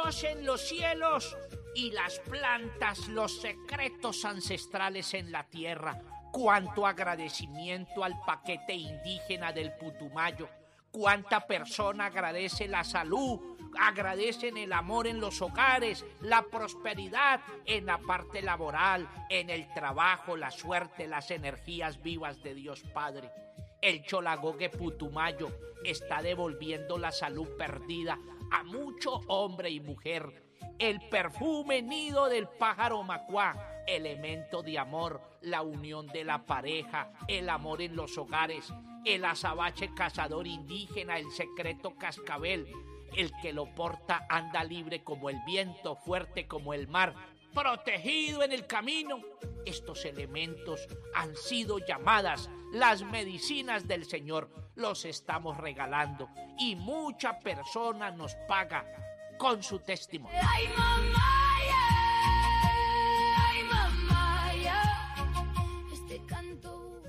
Dios en los cielos y las plantas los secretos ancestrales en la tierra. Cuánto agradecimiento al paquete indígena del Putumayo. Cuánta persona agradece la salud, agradecen el amor en los hogares, la prosperidad en la parte laboral, en el trabajo, la suerte, las energías vivas de Dios Padre. El Cholagogue Putumayo está devolviendo la salud perdida a mucho hombre y mujer. El perfume nido del pájaro macuá, elemento de amor, la unión de la pareja, el amor en los hogares, el azabache cazador indígena, el secreto cascabel, el que lo porta anda libre como el viento, fuerte como el mar, protegido en el camino. Estos elementos han sido llamadas las medicinas del Señor. Los estamos regalando y mucha persona nos paga con su testimonio. Ay, mamá, este canto.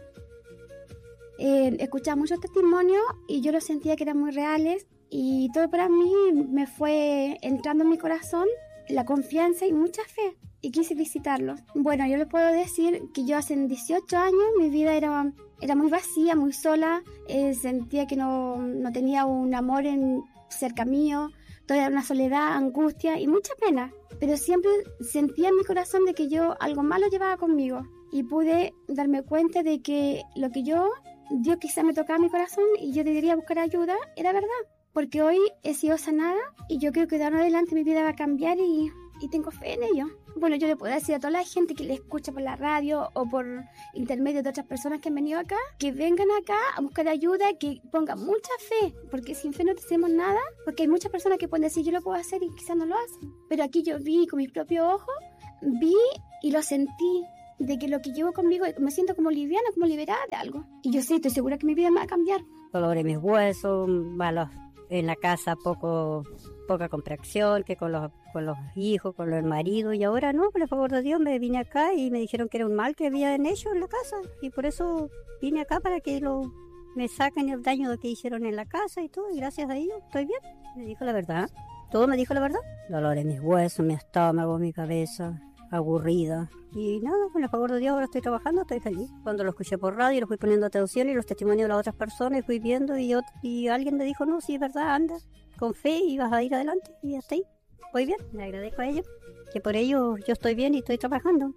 Escuchaba muchos testimonios y yo los sentía que eran muy reales y todo para mí me fue entrando en mi corazón la confianza y mucha fe y quise visitarlos. Bueno, yo les puedo decir que yo hace 18 años mi vida era muy vacía, muy sola, sentía que no tenía un amor cerca mío, toda una soledad, angustia y mucha pena, pero siempre sentía en mi corazón de que yo algo malo llevaba conmigo y pude darme cuenta de que lo que Dios quizá me tocaba mi corazón y yo debería buscar ayuda, era verdad, porque hoy he sido sanada y yo creo que de ahora en adelante mi vida va a cambiar y tengo fe en ello. Bueno, yo le puedo decir a toda la gente que le escucha por la radio o por intermedio de otras personas que han venido acá, que vengan acá a buscar ayuda, que pongan mucha fe, porque sin fe no hacemos nada, porque hay muchas personas que pueden decir yo lo puedo hacer y quizás no lo hacen. Pero aquí yo vi con mis propios ojos, vi y lo sentí, de que lo que llevo conmigo me siento como liviana, como liberada de algo. Y yo sí, estoy segura que mi vida me va a cambiar. Dolor en mis huesos, malos en la casa, poca contracción, que con los hijos, con el marido, y ahora no, por el favor de Dios me vine acá y me dijeron que era un mal que había en ellos en la casa, y por eso vine acá para que me saquen el daño que hicieron en la casa y todo, y gracias a ellos estoy bien. Me dijo la verdad, todo me dijo la verdad. Dolor en mis huesos, mi estómago, mi cabeza, aburrida, y nada, con el favor de Dios ahora estoy trabajando, estoy feliz. Cuando lo escuché por radio, lo fui poniendo atención y los testimonios de las otras personas, y fui viendo y alguien me dijo, no, sí, es verdad, anda, con fe y vas a ir adelante, y hasta ahí, voy bien. Le agradezco a ellos, que por ello yo estoy bien y estoy trabajando.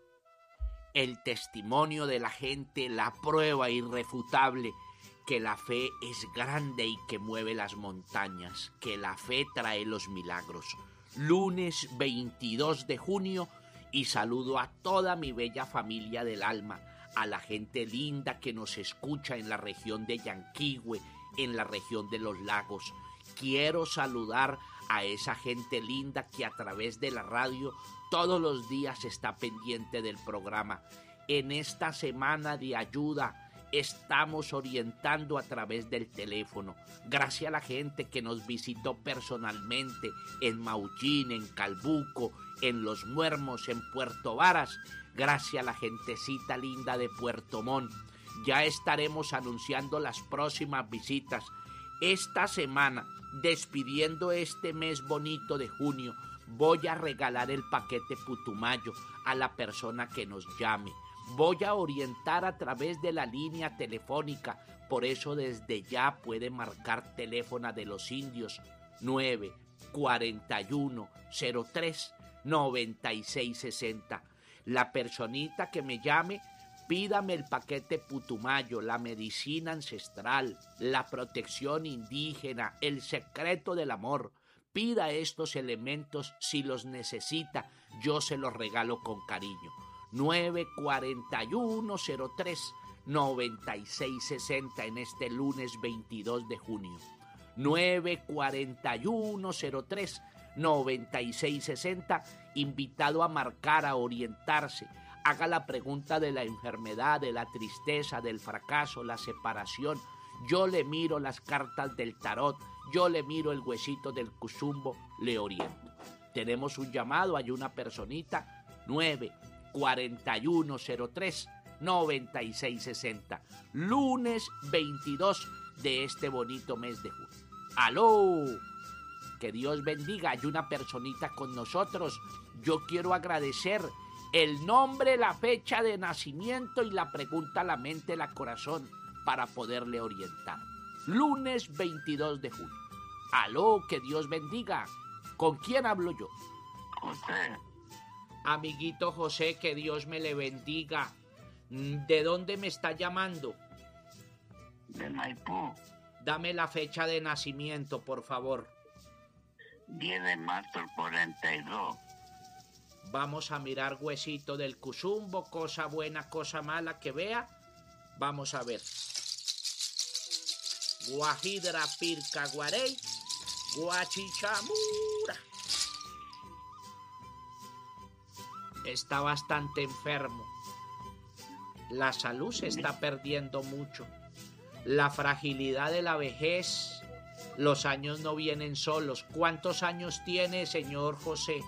El testimonio de la gente, la prueba irrefutable que la fe es grande y que mueve las montañas, que la fe trae los milagros. Lunes 22 de junio, y saludo a toda mi bella familia del alma, a la gente linda que nos escucha en la región de Yanquihue, en la región de los lagos. Quiero saludar a esa gente linda que a través de la radio todos los días está pendiente del programa. En esta semana de ayuda estamos orientando a través del teléfono. Gracias a la gente que nos visitó personalmente en Maullín, en Calbuco, en Los Muermos, en Puerto Varas. Gracias a la gentecita linda de Puerto Montt. Ya estaremos anunciando las próximas visitas. Esta semana, despidiendo este mes bonito de junio, voy a regalar el paquete Putumayo a la persona que nos llame. Voy a orientar a través de la línea telefónica, por eso desde ya puede marcar teléfono de los indios 941-03-9660. La personita que me llame, pídame el paquete Putumayo, la medicina ancestral, la protección indígena, el secreto del amor. Pida estos elementos si los necesita, yo se los regalo con cariño. 941-03-9660 en este lunes 22 de junio. 941-03-9660, invitado a marcar, a orientarse. Haga la pregunta de la enfermedad, de la tristeza, del fracaso, la separación. Yo le miro las cartas del tarot, yo le miro el huesito del cuzumbo, le oriento. Tenemos un llamado, hay una personita, 941-03-9660, lunes 22 de este bonito mes de junio. ¡Aló! Que Dios bendiga. Hay una personita con nosotros. Yo quiero agradecer el nombre, la fecha de nacimiento y la pregunta a la mente, la corazón, para poderle orientar. Lunes 22 de junio. Aló, que Dios bendiga. ¿Con quién hablo yo? José, Amiguito José, que Dios me le bendiga. ¿De dónde me está llamando? de Maipú, Dame la fecha de nacimiento, por favor. 10 de marzo del 42. Vamos a mirar huesito del Cusumbo, cosa buena, cosa mala que vea. Vamos a ver. Guajidra Pirca Guarey, Guachichamura. Está bastante enfermo. La salud se está perdiendo mucho. La fragilidad de la vejez. Los años no vienen solos. ¿Cuántos años tiene, señor José?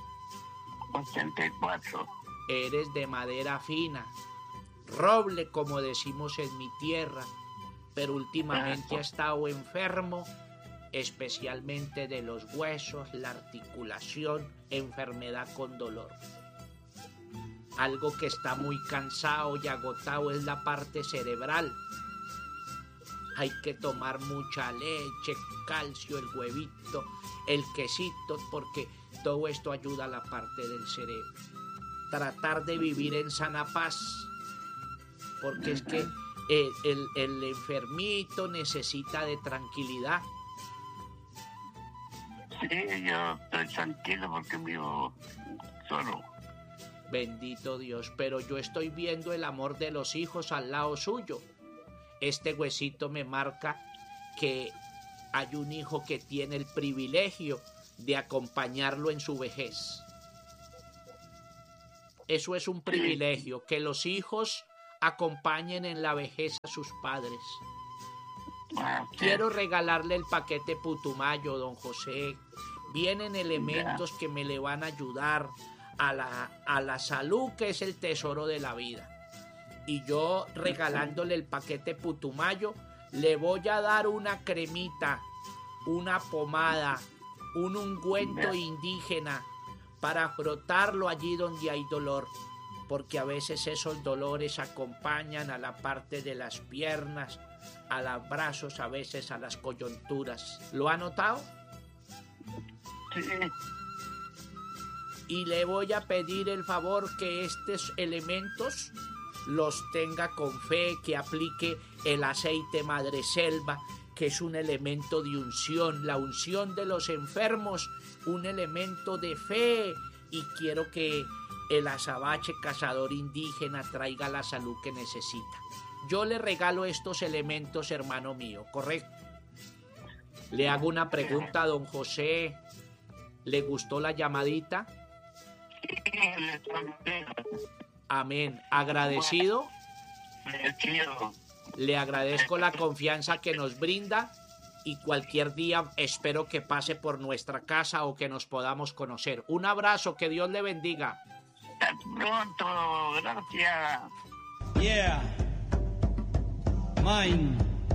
84. Eres de madera fina, roble como decimos en mi tierra, pero últimamente ha estado enfermo, especialmente de los huesos, la articulación, enfermedad con dolor. Algo que está muy cansado y agotado es la parte cerebral. Hay que tomar mucha leche, calcio, el huevito, el quesito, porque todo esto ayuda a la parte del cerebro. Tratar de vivir en sana paz, porque es que el enfermito necesita de tranquilidad. Sí, yo estoy tranquilo porque vivo solo. Bendito Dios, pero yo estoy viendo el amor de los hijos al lado suyo. Este huesito me marca que hay un hijo que tiene el privilegio de acompañarlo en su vejez. Eso es un privilegio, que los hijos acompañen en la vejez a sus padres. Quiero regalarle el paquete Putumayo, don José. Vienen elementos que me le van a ayudar a la salud, que es el tesoro de la vida. Y yo, regalándole el paquete Putumayo, le voy a dar una cremita, una pomada, un ungüento indígena para frotarlo allí donde hay dolor, porque a veces esos dolores acompañan a la parte de las piernas, a los brazos, a veces a las coyunturas. ¿Lo ha notado? Sí. Y le voy a pedir el favor que estos elementos los tenga con fe, que aplique el aceite madreselva, que es un elemento de unción, la unción de los enfermos, un elemento de fe, y quiero que el azabache cazador indígena traiga la salud que necesita. Yo le regalo estos elementos, hermano mío, ¿correcto? Le hago una pregunta a don José. ¿Le gustó la llamadita? Amén. Agradecido. Le agradezco la confianza que nos brinda y cualquier día espero que pase por nuestra casa o que nos podamos conocer. Un abrazo, que Dios le bendiga. Hasta pronto, gracias. Yeah. Mine.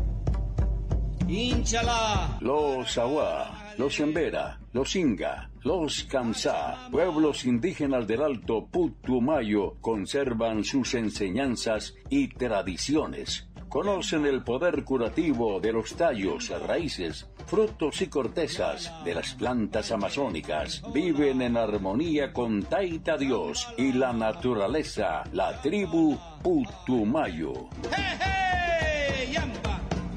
Inchala. Los Awá, los Embera, los Inga, los Kamsá, pueblos indígenas del Alto Putumayo, conservan sus enseñanzas y tradiciones. Conocen el poder curativo de los tallos, raíces, frutos y cortezas de las plantas amazónicas. Viven en armonía con Taita Dios y la naturaleza, la tribu Putumayo. Hey, hey, yamba.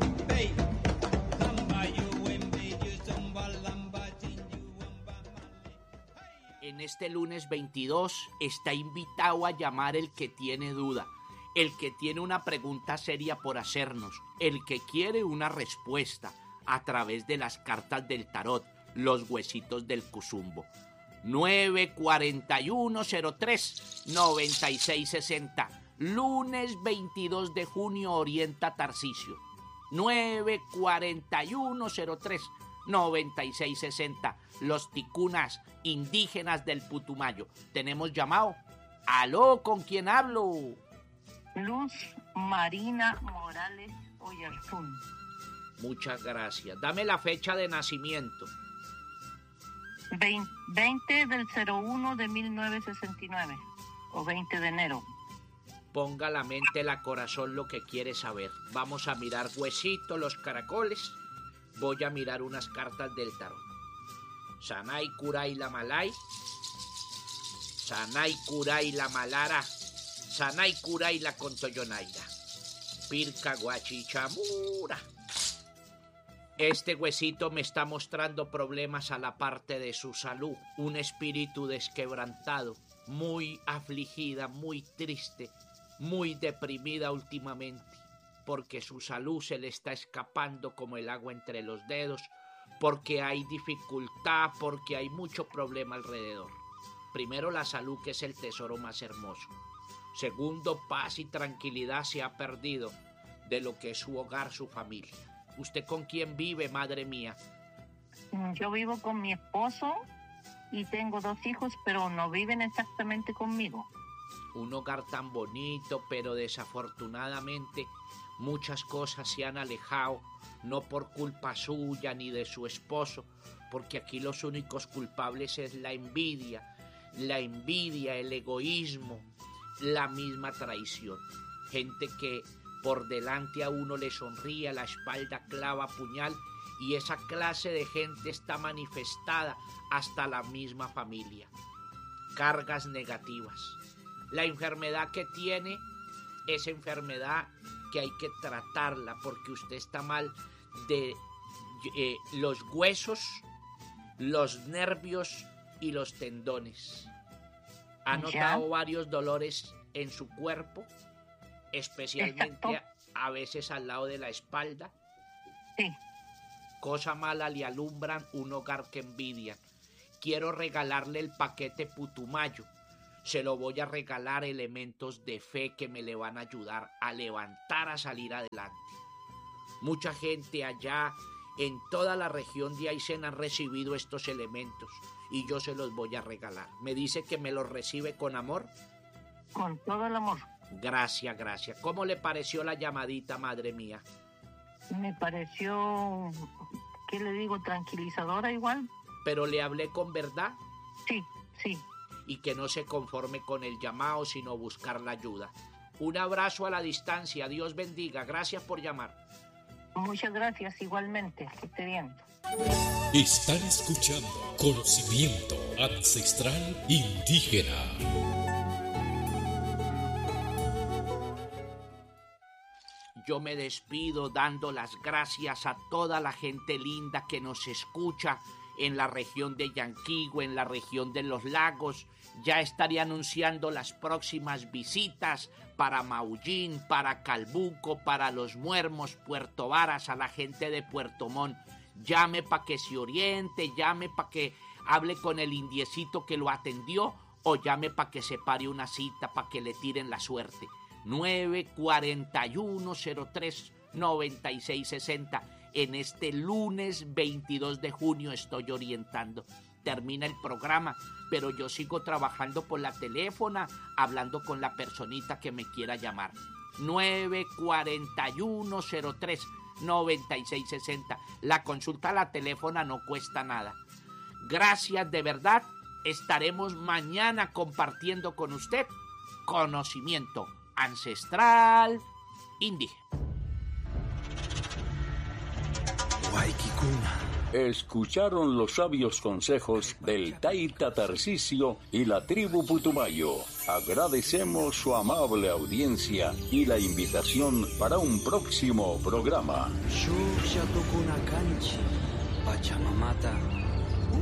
En este lunes 22 está invitado a llamar el que tiene duda, el que tiene una pregunta seria por hacernos, el que quiere una respuesta a través de las cartas del tarot, los huesitos del Cusumbo. 94103-9660. Lunes 22 de junio, Orienta Tarcisio. 94103-9660. Los ticunas indígenas del Putumayo. Tenemos llamado. Aló, ¿con quién hablo? Luz Marina Morales Oyarzún. Muchas gracias. Dame la fecha de nacimiento. 20 del 01 de 1969, o 20 de enero. Ponga la mente, la corazón lo que quiere saber. Vamos a mirar huesito, los caracoles. Voy a mirar unas cartas del tarot. Sanay Kuray la Malay. Sanay Kuray la Malara. Sanay Kuray la Contoyonaira. Pirca Guachichamura. Este huesito me está mostrando problemas a la parte de su salud. Un espíritu desquebrantado, muy afligida, muy triste, muy deprimida últimamente, porque su salud se le está escapando como el agua entre los dedos, porque hay dificultad, porque hay mucho problema alrededor. Primero, la salud, que es el tesoro más hermoso. Segundo, paz y tranquilidad se ha perdido de lo que es su hogar, su familia. ¿Usted con quién vive, madre mía? Yo vivo con mi esposo y tengo 2 hijos, pero no viven exactamente conmigo. Un hogar tan bonito, pero desafortunadamente muchas cosas se han alejado, no por culpa suya ni de su esposo, porque aquí los únicos culpables es la envidia, el egoísmo, la misma traición. Gente que por delante a uno le sonríe, a la espalda clava puñal, y esa clase de gente está manifestada hasta la misma familia. Cargas negativas. La enfermedad que tiene es enfermedad que hay que tratarla, porque usted está mal de los huesos, los nervios y los tendones. Ha notado varios dolores en su cuerpo, especialmente a veces al lado de la espalda. Sí. Cosa mala le alumbran, un hogar que envidian. Quiero regalarle el paquete Putumayo. Se lo voy a regalar, elementos de fe que me le van a ayudar a levantar, a salir adelante. Mucha gente allá en toda la región de Aysén han recibido estos elementos y yo se los voy a regalar. ¿Me dice que me los recibe con amor? Con todo el amor. Gracias, gracias. ¿Cómo le pareció la llamadita, madre mía? Me pareció, ¿qué le digo? Tranquilizadora igual. ¿Pero le hablé con verdad? Sí, sí. Y que no se conforme con el llamado, sino buscar la ayuda. Un abrazo a la distancia, Dios bendiga, gracias por llamar. Muchas gracias, igualmente, que esté bien. Están escuchando Conocimiento Ancestral Indígena. Yo me despido dando las gracias a toda la gente linda que nos escucha en la región de Yanquihue, en la región de los lagos. Ya estaré anunciando las próximas visitas para Maullín, para Calbuco, para Los Muermos, Puerto Varas, a la gente de Puerto Montt. Llame para que se oriente, llame para que hable con el indiecito que lo atendió, o llame para que se pare una cita, para que le tiren la suerte. 941-03-9660. En este lunes 22 de junio estoy orientando. Termina el programa, pero yo sigo trabajando por la teléfona, hablando con la personita que me quiera llamar. 941-03-9660. La consulta a la teléfona no cuesta nada. Gracias de verdad. Estaremos mañana compartiendo con usted conocimiento ancestral indígena. Escucharon los sabios consejos del Taita Tarcisio y la tribu Putumayo. Agradecemos su amable audiencia y la invitación para un próximo programa. Pachamamata